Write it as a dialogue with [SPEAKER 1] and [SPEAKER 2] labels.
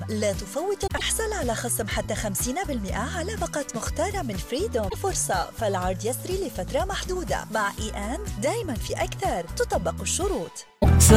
[SPEAKER 1] لا تفوت. احصل على خصم حتى 50% على باقات مختارة من فريدوم. فرصة، فالعرض يسري لفترة محدودة. مع دايما في أكثر، تطبق الشروط.